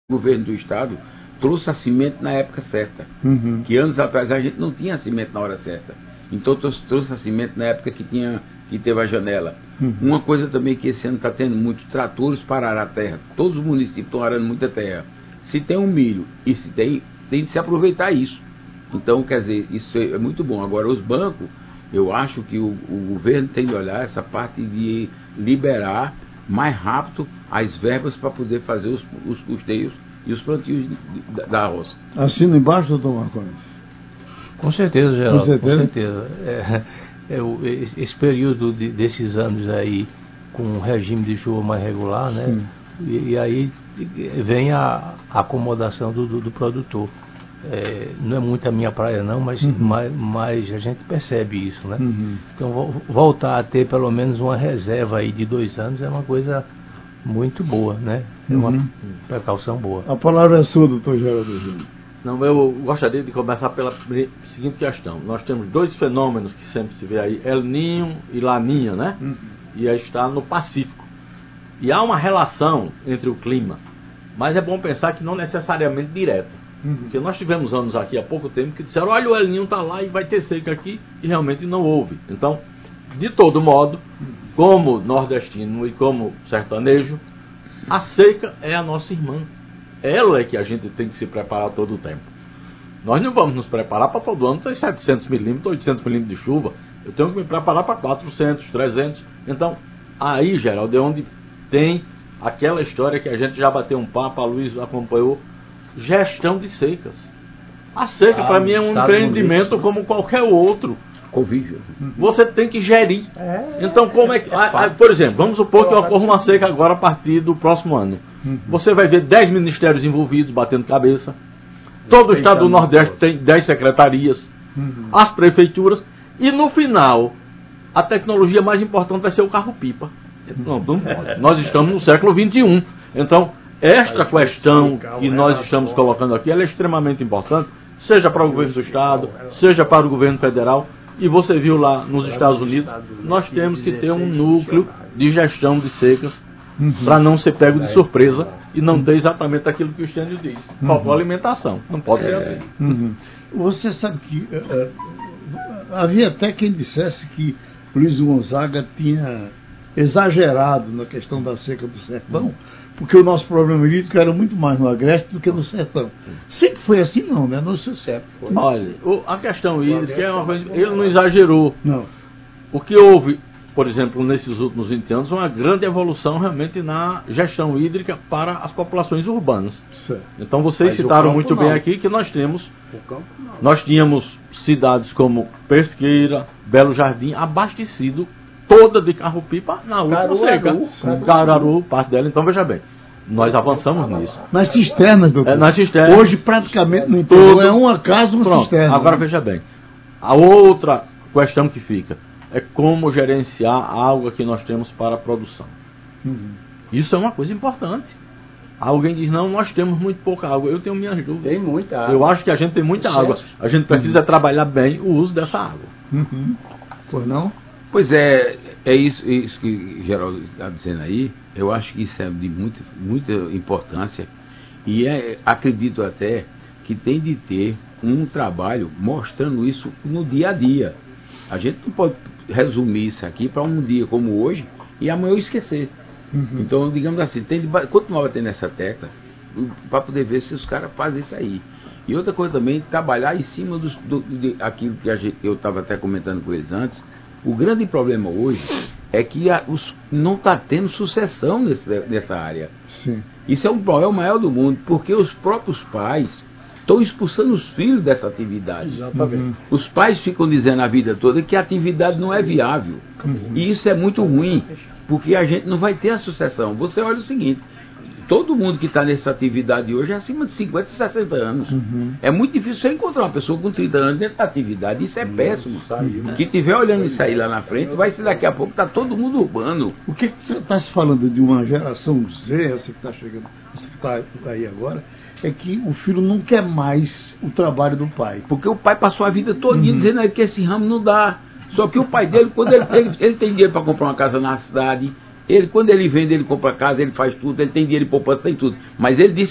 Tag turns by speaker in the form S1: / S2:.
S1: O governo do estado trouxe a cimento na época certa, que anos atrás a gente não tinha cimento na hora certa. Então trouxe a cimento na época que teve a janela. Uma coisa também que esse ano está tendo muito, tratores para arar a terra. Todos os municípios estão arando muita terra. Se tem um milho e se tem de se aproveitar isso. Então, quer dizer, isso é muito bom. Agora, os bancos, eu acho que o governo tem de olhar essa parte de liberar mais rápido as verbas para poder fazer os custeios e os plantios da roça.
S2: Assina embaixo, doutor Marcondes?
S3: Com certeza, Geraldo.
S2: Com certeza?
S3: Com certeza. Esse período desses anos aí, com um regime de chuva mais regular, né? E aí vem a acomodação do produtor. Não é muito a minha praia não, mas a gente percebe isso, né? Então voltar a ter pelo menos uma reserva aí de 2 anos é uma coisa muito boa, né? É uma precaução boa.
S2: A palavra é sua, doutor Geraldo Júnior.
S4: Não, eu gostaria de começar pela seguinte questão. Nós temos 2 fenômenos que sempre se vê aí, El Niño e Laninha, né? E aí está no Pacífico. E há uma relação entre o clima, mas é bom pensar que não necessariamente direta. Porque nós tivemos anos aqui há pouco tempo que disseram, olha, o El Niño está lá e vai ter seca aqui, e realmente não houve. Então, de todo modo, como nordestino e como sertanejo, a seca é a nossa irmã. Ela é que a gente tem que se preparar todo o tempo. Nós não vamos nos preparar para todo ano ter 700 milímetros, 800 milímetros de chuva. Eu tenho que me preparar para 400, 300. Então, aí, Geraldo, é onde tem aquela história que a gente já bateu um papo, a Luiz acompanhou, gestão de secas. A seca, para mim, é um empreendimento como qualquer outro.
S1: Convívio.
S4: Você tem que gerir. Então, como é que... por exemplo, vamos supor que ocorra uma seca agora a partir do próximo ano. Você vai ver 10 ministérios envolvidos, batendo cabeça. Todo o estado do Nordeste tem 10 secretarias. As prefeituras. E no final, a tecnologia mais importante vai ser o carro-pipa. Não pode. Nós estamos no século XXI. Então, esta questão que nós estamos colocando aqui, ela é extremamente importante, seja para o governo do estado, seja para o governo federal. E você viu lá nos Estados Unidos, nós temos que ter um núcleo de gestão de secas para não ser pego de surpresa e não ter exatamente aquilo que o Estênio diz. Faltou alimentação, não pode ser assim.
S2: Você sabe que havia até quem dissesse que Luiz Gonzaga tinha exagerado na questão da seca do sertão, porque o nosso problema hídrico era muito mais no agreste do que no sertão. Sempre foi assim não, né? Não sei se é.
S4: Olha, a questão hídrica é uma coisa, ele não exagerou.
S2: Não.
S4: O que houve, por exemplo, nesses últimos 20 anos, uma grande evolução realmente na gestão hídrica para as populações urbanas.
S2: Certo.
S4: Então vocês citaram muito bem aqui que nós tínhamos cidades como Pesqueira, Belo Jardim, abastecido toda de carro-pipa na última seca. Caruaru, parte dela. Então, veja bem, nós avançamos nisso.
S2: Nas cisternas, doutor.
S4: Nas cisternas.
S2: Hoje, praticamente, no interior, é uma casa, uma cisterna.
S4: Agora, veja bem, a outra questão que fica é como gerenciar a água que nós temos para a produção. Isso é uma coisa importante. Alguém diz, não, nós temos muito pouca água. Eu tenho minhas dúvidas.
S3: Tem muita água.
S4: Eu acho que a gente tem muita água. A gente precisa trabalhar bem o uso dessa água.
S2: Pois não?
S1: Pois é isso que o Geraldo está dizendo aí. Eu acho que isso é de muita importância e acredito até que tem de ter um trabalho mostrando isso no dia a dia. A gente não pode resumir isso aqui para um dia como hoje e amanhã eu esquecer. Então, digamos assim, tem de continuar batendo nessa tecla para poder ver se os caras fazem isso aí. E outra coisa também, trabalhar em cima daquilo que eu estava até comentando com eles antes. O grande problema hoje é que não está tendo sucessão nessa área.
S2: Sim.
S1: Isso é um problema maior do mundo, porque os próprios pais estão expulsando os filhos dessa atividade.
S4: Exatamente.
S1: Os pais ficam dizendo a vida toda que a atividade não é viável. E isso é muito ruim, porque a gente não vai ter a sucessão. Você olha o seguinte, todo mundo que está nessa atividade hoje é acima de 50, 60 anos. É muito difícil você encontrar uma pessoa com 30 anos dentro da atividade. Isso é péssimo. Que estiver olhando isso aí lá na frente, vai ser daqui a pouco, está todo mundo urbano.
S2: O que você está se falando de uma geração Z, essa que está chegando, essa que está aí agora, é que o filho não quer mais o trabalho do pai.
S1: Porque o pai passou a vida todinha dizendo aí que esse ramo não dá. Só que o pai dele, quando ele tem dinheiro para comprar uma casa na cidade, quando ele vende, ele compra casa, ele faz tudo, ele tem dinheiro de poupança, tem tudo. Mas ele disse